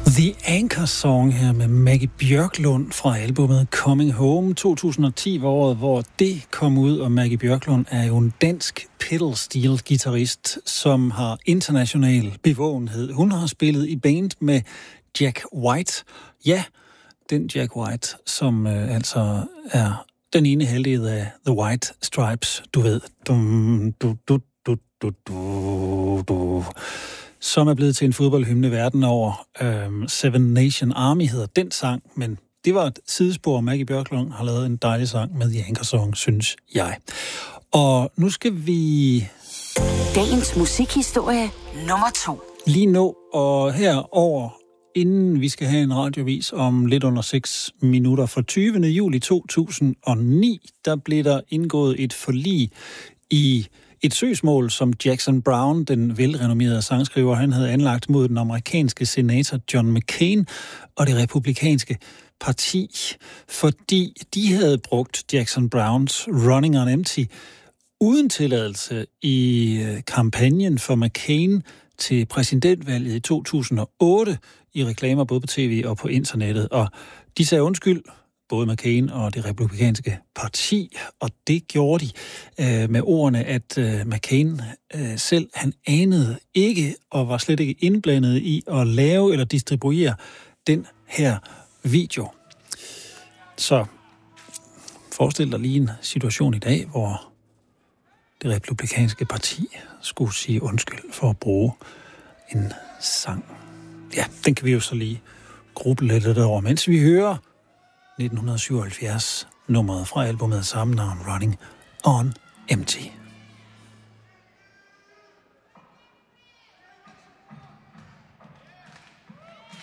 The Anchor Song her med Maggie Bjørklund fra albumet Coming Home. 2010 var året, hvor det kom ud, og Maggie Bjørklund er jo en dansk pedal-steel-guitarist, som har international bevågenhed. Hun har spillet i band med Jack White. Ja, den Jack White, som altså er den ene halvdel af The White Stripes, du ved. Som er blevet til en fodboldhymne verden over. Seven Nation Army hedder den sang, men det var et sidespor. Maggie Bjørklund har lavet en dejlig sang med The Anchor Song, synes jeg. Og nu skal vi... Dagens musikhistorie nummer 2. Lige nå, og herover, inden vi skal have en radiovis om lidt under 6 minutter fra 20. juli 2009, der blev der indgået et forlig i et søgsmål, som Jackson Browne, den velrenommerede sangskriver, han havde anlagt mod den amerikanske senator John McCain og det republikanske parti, fordi de havde brugt Jackson Brownes Running on Empty uden tilladelse i kampagnen for McCain til præsidentvalget i 2008 i reklamer både på tv og på internettet. Og de sagde undskyld, både McCain og det republikanske parti, og det gjorde de med ordene, at McCain selv, han anede ikke og var slet ikke indblandet i at lave eller distribuere den her video. Så forestil dig lige en situation i dag, hvor det republikanske parti skulle sige undskyld for at bruge en sang. Ja, den kan vi jo så lige gruble lidt over, mens vi hører 1977 nummeret fra albumet samme navn, Running on Empty.